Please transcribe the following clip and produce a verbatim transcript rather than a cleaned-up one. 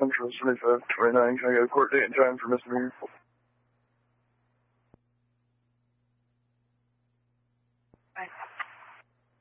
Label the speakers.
Speaker 1: Central seventy-five twenty-nine. Can I get a court date and time for misdemeanor?